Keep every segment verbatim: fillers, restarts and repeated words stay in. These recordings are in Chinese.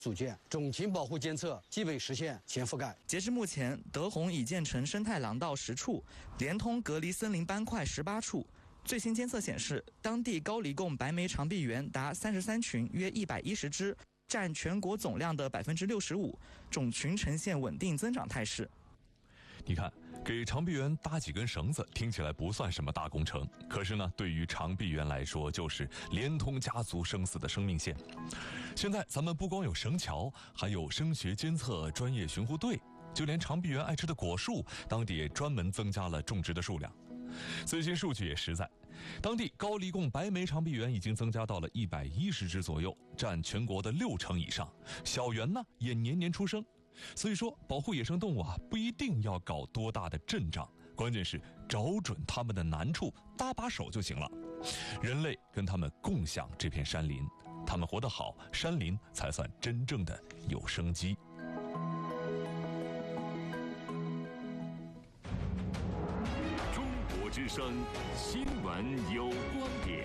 组建，种群保护监测基本实现全覆盖。 截至目前，德宏已建成生态廊道十处，连通隔离森林斑块十八处。最新监测显示，当地高黎贡白眉长臂猿达三十三群，约一百一十只，占全国总量的百分之六十五，种群呈现稳定增长态势。 你看，给长臂猿搭几根绳子听起来不算什么大工程，可是呢，对于长臂猿来说，就是连通家族生死的生命线。现在咱们不光有绳桥，还有声学监测专业巡护队，就连长臂猿爱吃的果树，当地也专门增加了种植的数量。最新数据也实在，当地高黎贡白眉长臂猿已经增加到了一百一十只左右，占全国的六成以上。小猿呢，也年年出生。所以说，保护野生动物啊，不一定要搞多大的阵仗，关键是找准它们的难处，搭把手就行了。人类跟它们共享这片山林，它们活得好，山林才算真正的有生机。 中国之声新闻有观点。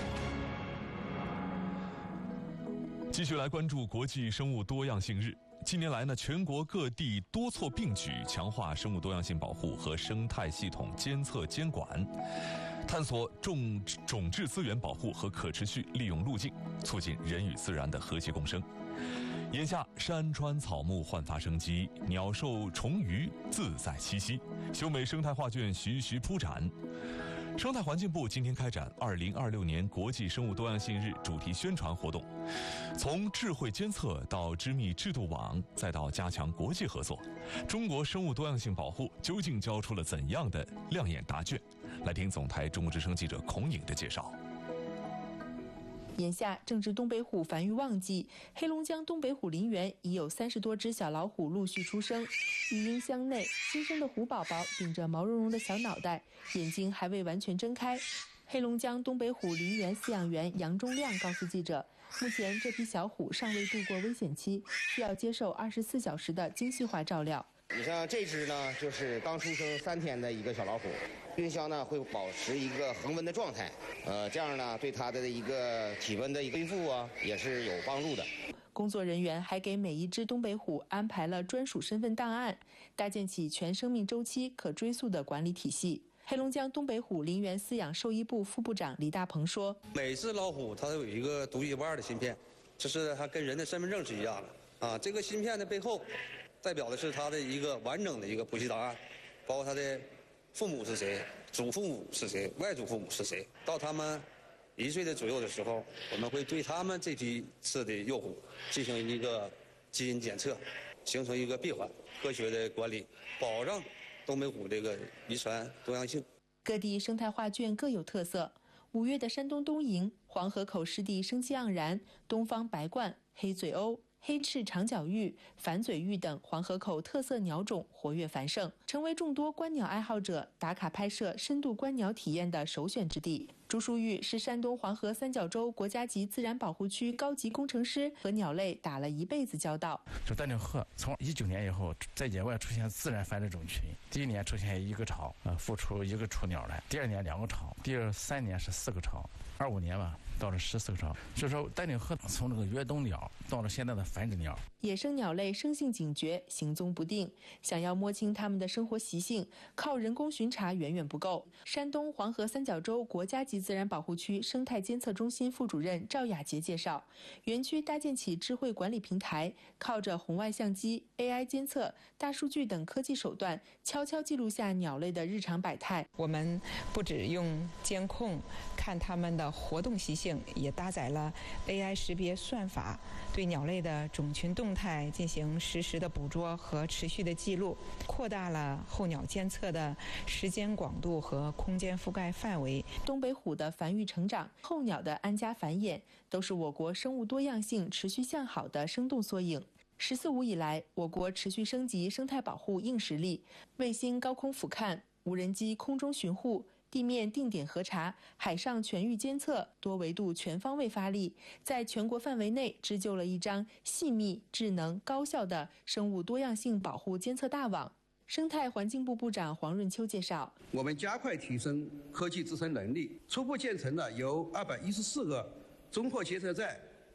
继续来关注国际生物多样性日。近年来呢，全国各地多措并举，强化生物多样性保护和生态系统监测监管，探索种种质资源保护和可持续利用路径，促进人与自然的和谐共生。眼下，山川草木焕发生机，鸟兽虫鱼自在栖息，优美生态画卷徐徐铺展。生态环境部今天开展二零二六年国际生物多样性日主题宣传活动，从智慧监测到织密制度网，再到加强国际合作，中国生物多样性保护究竟交出了怎样的亮眼答卷？来听总台中国之声记者孔颖的介绍。 眼下正值东北虎繁育旺季，黑龙江东北虎林园已有三十多只小老虎陆续出生。育婴箱内，新生的虎宝宝顶着毛茸茸的小脑袋，眼睛还未完全睁开。黑龙江东北虎林园饲养员杨忠亮告诉记者，目前这批小虎尚未度过危险期，需要接受二十四小时的精细化照料。 你像这只呢，就是刚出生三天的一个小老虎，育婴箱呢会保持一个恒温的状态，呃，这样呢对它的一个体温的一个恢复啊也是有帮助的。 工作人员还给每一只东北虎安排了专属身份档案，搭建起全生命周期可追溯的管理体系。黑龙江东北虎林园饲养兽医部副部长李大鹏说：“ 每只老虎它都有一个独一无二的芯片，这是它跟人的身份证是一样的啊。这个芯片的背后，代表的是它的一个完整的一个谱系档案，包括它的父母是谁、祖父母是谁、外祖父母是谁。到他们一岁的左右的时候，我们会对他们这批次的幼虎进行一个基因检测，形成一个闭环，科学的管理，保障东北虎这个遗传多样性。” 各地生态画卷各有特色。五月的山东东营、黄河口湿地生机盎然，东方白鹳、黑嘴鸥、黑翅长角鹬、反嘴鹬等黄河口特色鸟种活跃繁盛，成为众多观鸟爱好者打卡拍摄深度观鸟体验的首选之地。朱淑玉是山东黄河三角洲国家级自然保护区高级工程师，和鸟类打了一辈子交道。 这丹顶鹤从一九年以后在野外出现自然繁殖种群，第一年出现一个巢，呃，孵出一个雏鸟来；第二年两个巢，第二三年是四个巢，二五年吧到了十四个巢。所以说丹顶鹤从这个越冬鸟到了现在的繁殖鸟。 野生鸟类生性警觉，行踪不定，想要摸清它们的生活习性，靠人工巡查远远不够。山东黄河三角洲国家级自然保护区生态监测中心副主任赵雅杰介绍，园区搭建起智慧管理平台，靠着红外相机、A I 监测、大数据等科技手段，悄悄记录下鸟类的日常百态。 我们不只用监控看它们的活动习性，也搭载了 A I 识别算法，对鸟类的种群动态进行实时的捕捉和持续的记录，扩大了候鸟监测的时间广度和空间覆盖范围。 东北虎的繁育成长，候鸟的安家繁衍，都是我国生物多样性持续向好的生动缩影。十四五以来，我国持续升级生态保护硬实力，卫星高空俯瞰、无人机空中巡护、地面定点核查、海上全域监测，多维度全方位发力，在全国范围内织就了一张细密、智能、高效的生物多样性保护监测大网。生态环境部部长黄润秋介绍， 我们加快提升科技自身能力，初步建成了由二百一十四个综合监测站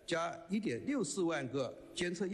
加一点六四万个监测样